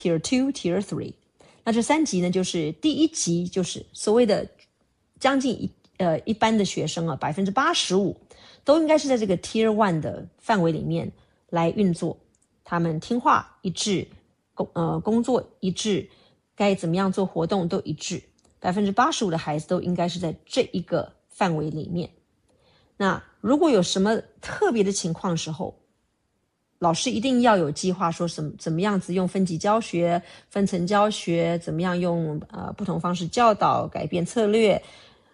Tier 2 Tier 3。 那这3级呢，就是第一级就是所谓的将近一般的学生啊，85%都应该是在这个 Tier 1的范围里面来运作，他们听话一致，工作一致，该怎么样做活动都一致，85%的孩子都应该是在这一个范围里面。那如果有什么特别的情况的时候，老师一定要有计划，说怎么样子用分级教学、分层教学，怎么样用不同方式教导，改变策略，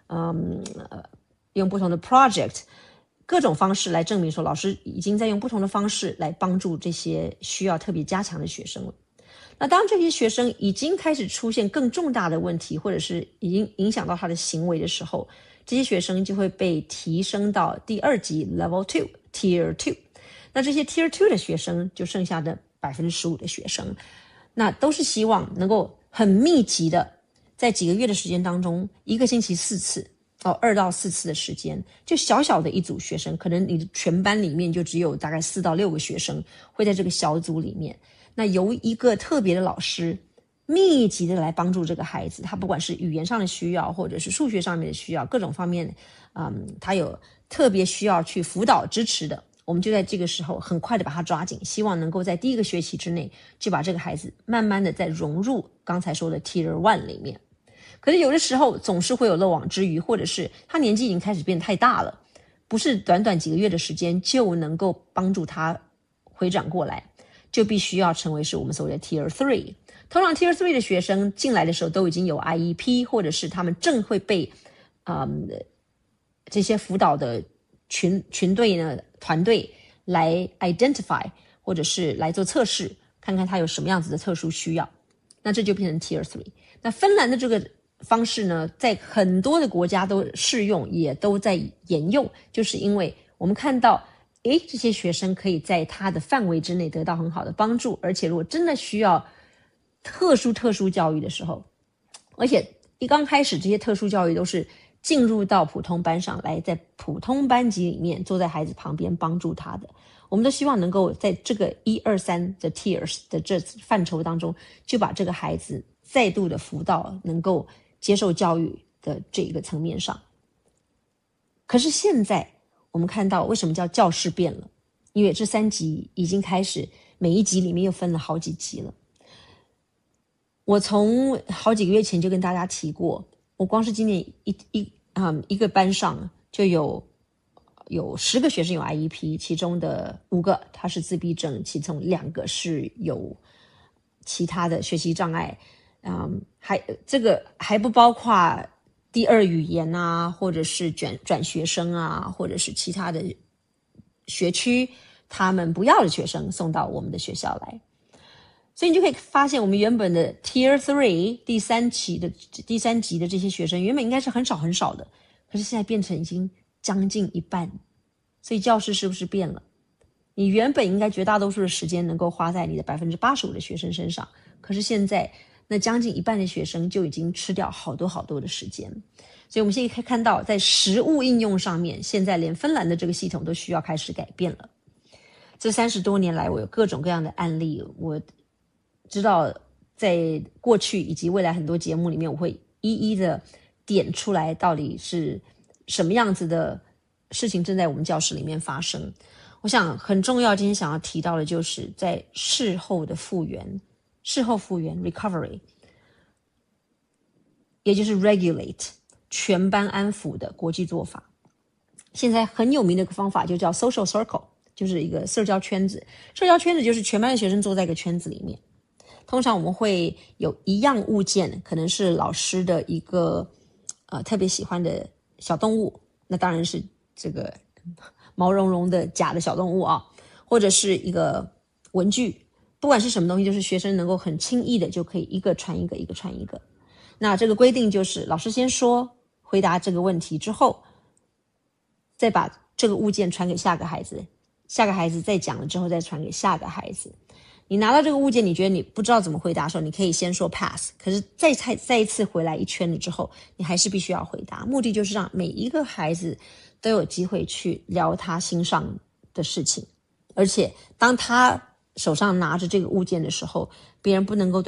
用不同的 project， 各种方式来证明说老师已经在用不同的方式来帮助这些需要特别加强的学生了。那当这些学生已经开始出现更重大的问题，或者是已经影响到他的行为的时候，这些学生就会被提升到第2级 Level 2 Tier 2。那这些 Tier 2的学生就剩下的15%的学生，那都是希望能够很密集的在几个月的时间当中，一个星期4次2到4次的时间，就小小的一组学生，可能你的全班里面就只有大概4到6个学生会在这个小组里面，那由一个特别的老师密集的来帮助这个孩子，他不管是语言上的需要，或者是数学上面的需要，各种方面他有特别需要去辅导支持的，我们就在这个时候很快的把他抓紧，希望能够在第1个学期之内就把这个孩子慢慢的再融入刚才说的 Tier 1里面。可是有的时候总是会有漏网之鱼，或者是他年纪已经开始变太大了，不是短短几个月的时间就能够帮助他回转过来，就必须要成为是我们所谓的 Tier 3。 通常 Tier 3的学生进来的时候都已经有 IEP， 或者是他们正会被这些辅导的群队呢团队来 identify， 或者是来做测试，看看他有什么样子的特殊需要，那这就变成 Tier 3。 那芬兰的这个方式呢，在很多的国家都适用，也都在沿用，就是因为我们看到这些学生可以在他的范围之内得到很好的帮助，而且如果真的需要特殊教育的时候，而且一刚开始这些特殊教育都是进入到普通班上来，在普通班级里面坐在孩子旁边帮助他的，我们都希望能够在这个1、2、3的 tiers 的这范畴当中，就把这个孩子再度的辅导，能够接受教育的这个层面上。可是现在我们看到为什么叫教室变了，因为这3级已经开始，每一级里面又分了好几级了。我从好几个月前就跟大家提过，我光是今年一个班上就有10个学生有 IEP， 其中的5个他是自闭症，其中2个是有其他的学习障碍，这个还不包括第2语言啊，或者是转学生啊，或者是其他的学区他们不要的学生送到我们的学校来。所以你就可以发现，我们原本的 Tier 3 第3级的这些学生原本应该是很少的，可是现在变成已经将近一半。所以教室是不是变了？你原本应该绝大多数的时间能够花在你的 85% 的学生身上，可是现在那将近一半的学生就已经吃掉好多的时间。所以我们现在可以看到，在实务应用上面，现在连芬兰的这个系统都需要开始改变了。这30多年来，我有各种各样的案例，我知道在过去以及未来很多节目里面，我会一一的点出来到底是什么样子的事情正在我们教室里面发生。我想很重要，今天想要提到的就是在事后复原 recovery， 也就是 regulate 全班安抚的国际做法。现在很有名的一个方法就叫 social circle， 就是一个社交圈子。社交圈子就是全班的学生坐在一个圈子里面，通常我们会有一样物件，可能是老师的一个特别喜欢的小动物，那当然是这个毛茸茸的假的小动物啊，或者是一个文具，不管是什么东西，就是学生能够很轻易的就可以一个传一个，一个传一个。那这个规定就是老师先说回答这个问题之后，再把这个物件传给下个孩子，下个孩子再讲了之后再传给下个孩子。你拿到这个物件，你觉得你不知道怎么回答的时候，你可以先说 pass， 可是再一次回来一圈了之后，你还是必须要回答。目的就是让每一个孩子都有机会去聊他心上的事情，而且当他手上拿着这个物件的时候， 别人不能够